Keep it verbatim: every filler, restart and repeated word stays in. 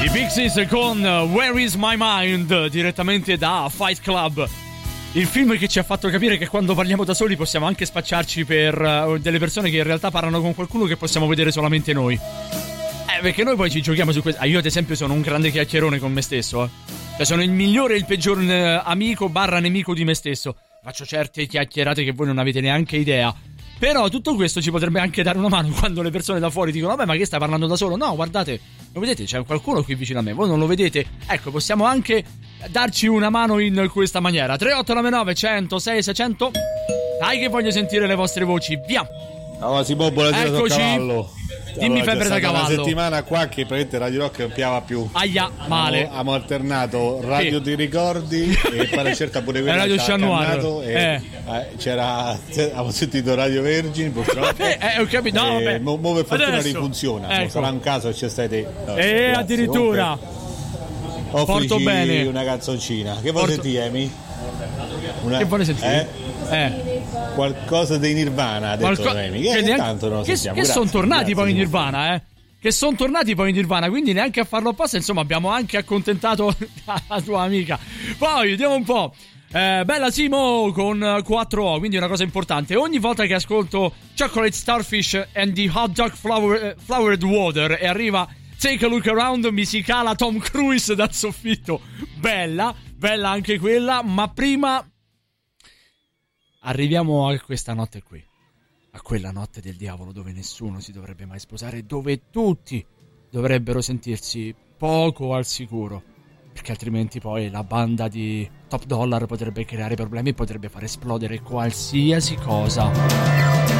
I Pixies con Where Is My Mind, direttamente da Fight Club. Il film che ci ha fatto capire che quando parliamo da soli possiamo anche spacciarci per uh, delle persone che in realtà parlano con qualcuno che possiamo vedere solamente noi. Eh, perché noi poi ci giochiamo su questo. Ah, io ad esempio sono un grande chiacchierone con me stesso, eh. Cioè sono il migliore e il peggior uh, amico barra nemico di me stesso. Faccio certe chiacchierate che voi non avete neanche idea. Però tutto questo ci potrebbe anche dare una mano quando le persone da fuori dicono: vabbè, ma che stai parlando da solo? No, guardate, lo vedete, c'è qualcuno qui vicino a me, voi non lo vedete? Ecco, possiamo anche darci una mano in questa maniera. Tre otto nove nove uno zero sei sei zero zero. Dai che voglio sentire le vostre voci, via. No, si può buona tira sul cavallo. Dimmi allora, febbre da cavallo. Una settimana qua che praticamente Radio Rock non piava più. Aia, male. Abbiamo alternato Radio sì. Ti ricordi e poi certa pure quella Radio Chat Noir. E eh. eh, c'era avevo sentito Radio Vergine purtroppo. eh, eh, ho capito. No, vabbè. Mo, mo per fortuna adesso rifunziona. ecco. Non sarà un caso che ci stai te. No, e eh, addirittura porto bene una canzoncina. Che vuoi porto... sentire, Emi? Una... Che vuole sentire? Eh? eh. Qualcosa di Nirvana, ha detto Qualco... Emi. Che, che, neanche... tanto non che, sentiamo. che sono tornati grazie, poi in Nirvana, eh? Che sono tornati poi in Nirvana, quindi neanche a farlo apposta, insomma, abbiamo anche accontentato la tua amica. Poi, vediamo un po'. Eh, Bella Simo con quattro O, quindi una cosa importante. Ogni volta che ascolto Chocolate Starfish and the Hot Dog flower, uh, Flowered Water e arriva Take a Look Around, mi si cala Tom Cruise dal soffitto. Bella, bella anche quella, ma prima arriviamo a questa notte qui. A quella notte del diavolo dove nessuno si dovrebbe mai sposare, dove tutti dovrebbero sentirsi poco al sicuro, perché altrimenti poi la banda di Top Dollar potrebbe creare problemi e potrebbe far esplodere qualsiasi cosa.